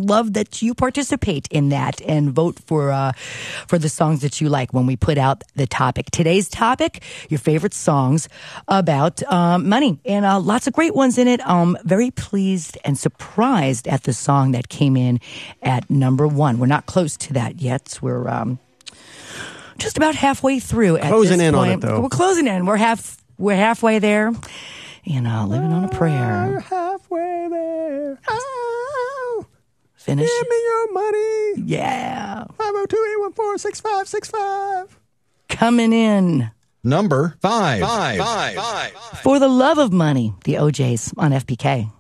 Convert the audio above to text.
love that you participate in that and vote for the songs that you like when we put out the topic. Today's topic, your favorite songs about money. And lots of great ones in it. Very pleased and surprised at the song that came in at number 1. We're not close to that yet. We're just about halfway through. Closing in on it, though. We're closing in. We're halfway there. Living on a prayer. We're halfway there. Oh, Finish. give me your money. Yeah. 502-814-6565. Coming in. Number 5. For the Love of Money, the OJs on FBK.